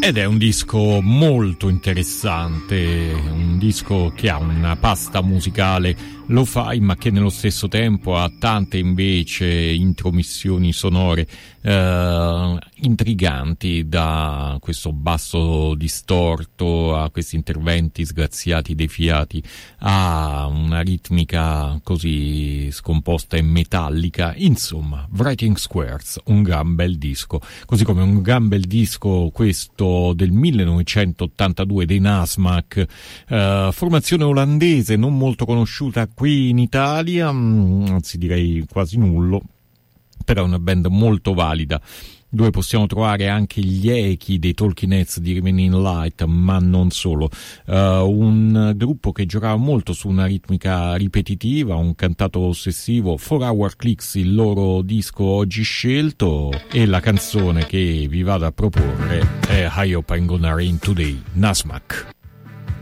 Ed è un disco molto interessante, un disco che ha una pasta musicale lo-fi, ma che nello stesso tempo ha tante invece intromissioni sonore intriganti, da questo basso distorto a questi interventi sgraziati, defiati, a una ritmica così scomposta e metallica. Insomma, Writing Squares, un gran bel disco, così come un gran bel disco questo del 1982 dei Nasmac, formazione olandese non molto conosciuta qui in Italia, anzi direi quasi nullo, però è una band molto valida, dove possiamo trovare anche gli echi dei Talking Heads di Remaining Light, ma non solo. Un gruppo che giocava molto su una ritmica ripetitiva, un cantato ossessivo. 4 Hour Clicks, il loro disco oggi scelto, e la canzone che vi vado a proporre è I Hope I'm Gonna Rain Today, Nasmac.